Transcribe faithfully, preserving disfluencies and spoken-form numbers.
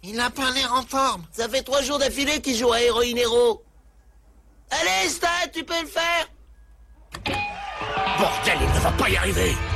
Il a pas l'air en forme. Ça fait trois jours d'affilée qu'il joue à Héroïne Héros. Allez, Stan, tu peux le faire? Bordel, il ne va pas y arriver.